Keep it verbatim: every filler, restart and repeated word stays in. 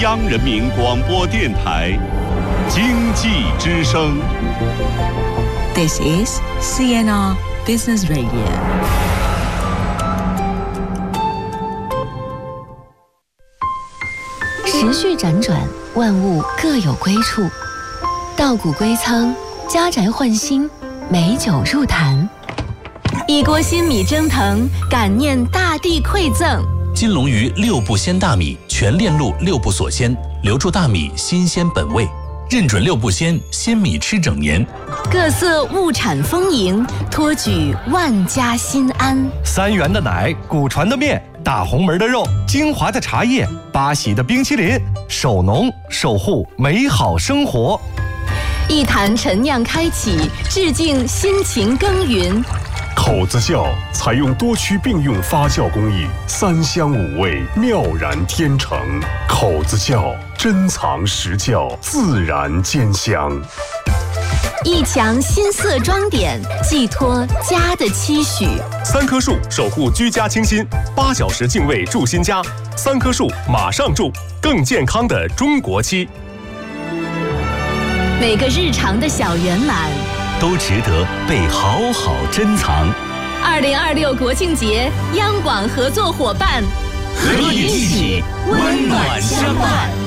央人民广播电台经济之声。 This is C N R Business Radio。 时序辗转，万物各有归处。稻谷归仓，家宅换新，美酒入坛。一锅新米蒸腾，感念大地馈赠。 金龙鱼六步鲜大米，全链路六步锁鲜，留住大米新鲜本味。认准六步鲜，鲜米吃整年。 各色物产丰盈，托举万家心安。 三元的奶，古传的面，大红门的肉，精华的茶叶，八喜的冰淇淋，守农守护美好生活。 一坛陈酿开启，致敬辛勤耕耘。 口子窖采用多区并用发酵工艺，三香五味妙然天成。口子窖珍藏实窖，自然兼香。 一墙新色装点，寄托家的期许。 三棵树守护居家清新，八小时净味住新家。三棵树马上住，更健康的中国期。 每个日常的小圆满， 都值得被好好珍藏。 二零二六国庆节，央广合作伙伴， 和你一起温暖相伴。